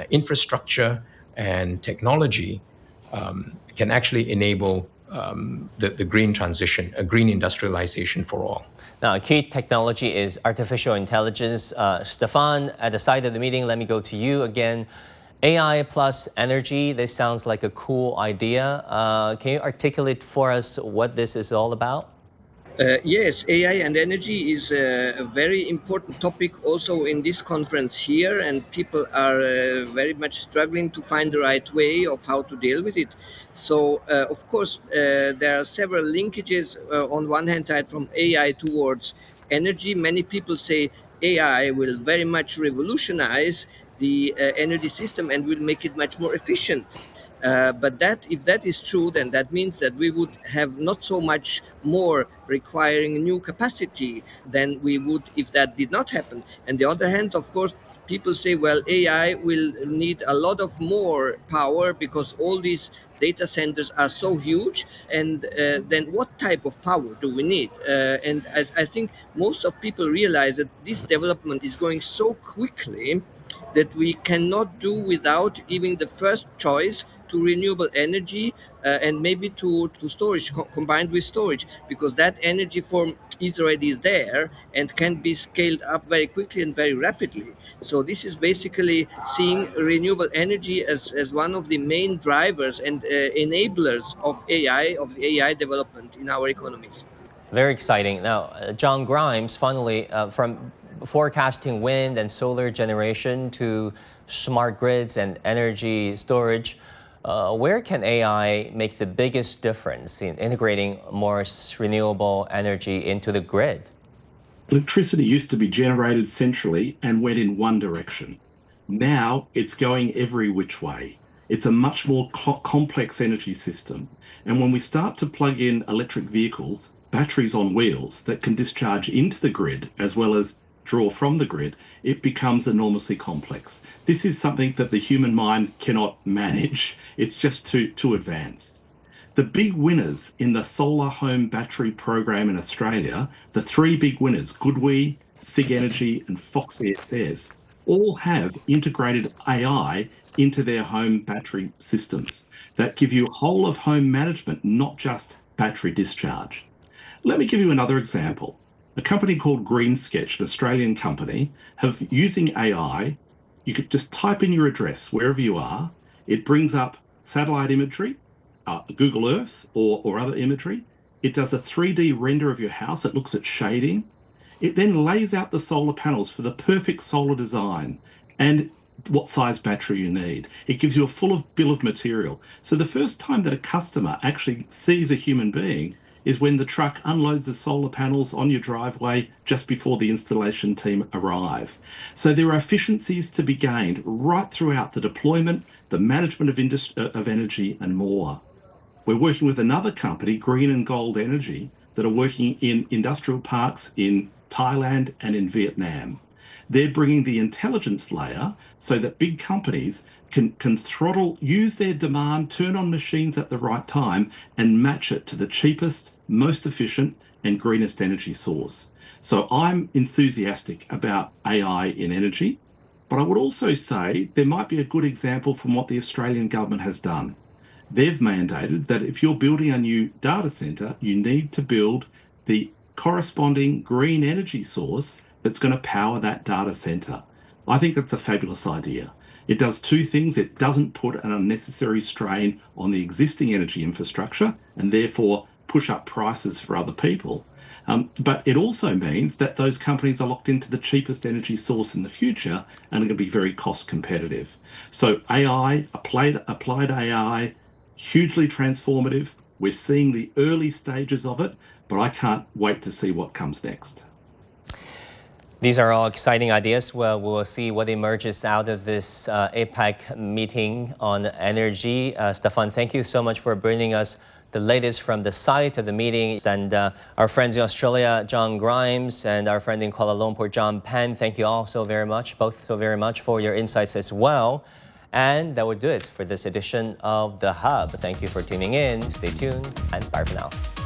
infrastructure and technology can actually enable the green transition, a green industrialization for all. Now, a key technology is artificial intelligence. Stefan, at the side of the meeting, let me go to you again. AI plus energy, this sounds like a cool idea. Can you articulate for us what this is all about? Yes, AI and energy is a very important topic also in this conference here, and people are very much struggling to find the right way of how to deal with it. So, of course, there are several linkages on one hand side from AI towards energy. Many people say AI will very much revolutionize the energy system and will make it much more efficient. But if that is true, then that means that we would have not so much more requiring new capacity than we would if that did not happen. On the other hand, of course, people say, well, AI will need a lot of more power because all these data centers are so huge, and then what type of power do we need? And as I think most of people realize that this development is going so quickly that we cannot do without giving the first choice to renewable energy and maybe to storage, combined with storage, because that energy form is already there and can be scaled up very quickly and very rapidly. So this is basically seeing renewable energy as one of the main drivers and enablers of the AI development in our economies. Very exciting. Now, John Grimes, finally, from forecasting wind and solar generation to smart grids and energy storage, where can AI make the biggest difference in integrating more renewable energy into the grid? Electricity used to be generated centrally and went in one direction. Now it's going every which way. It's a much more complex energy system. And when we start to plug in electric vehicles, batteries on wheels that can discharge into the grid as well as draw from the grid, it becomes enormously complex. This is something that the human mind cannot manage. It's just too advanced. The big winners in the solar home battery program in Australia, the three big winners, GoodWe, SIG Energy and Fox ESS, all have integrated AI into their home battery systems that give you whole of home management, not just battery discharge. Let me give you another example. A company called GreenSketch, an Australian company, have using AI, you could just type in your address wherever you are. It brings up satellite imagery, Google Earth or other imagery. It does a 3D render of your house. It looks at shading. It then lays out the solar panels for the perfect solar design and what size battery you need. It gives you a full bill of material. So the first time that a customer actually sees a human being is when the truck unloads the solar panels on your driveway just before the installation team arrive. So there are efficiencies to be gained right throughout the deployment, the management of energy and more. We're working with another company, Green and Gold Energy, that are working in industrial parks in Thailand and in Vietnam. They're bringing the intelligence layer so that big companies can throttle, use their demand, turn on machines at the right time and match it to the cheapest, most efficient and greenest energy source. So I'm enthusiastic about AI in energy, but I would also say there might be a good example from what the Australian government has done. They've mandated that if you're building a new data centre, you need to build the corresponding green energy source that's going to power that data centre. I think that's a fabulous idea. It does two things. It doesn't put an unnecessary strain on the existing energy infrastructure and therefore push up prices for other people. But it also means that those companies are locked into the cheapest energy source in the future and are going to be very cost competitive. So AI, applied AI, hugely transformative. We're seeing the early stages of it, but I can't wait to see what comes next. These are all exciting ideas. Well, we'll see what emerges out of this APEC meeting on energy. Stefan, thank you so much for bringing us the latest from the site of the meeting. And our friends in Australia, John Grimes, and our friend in Kuala Lumpur, John Pan, thank you all so very much, both so very much for your insights as well. And that would do it for this edition of The Hub. Thank you for tuning in. Stay tuned and bye for now.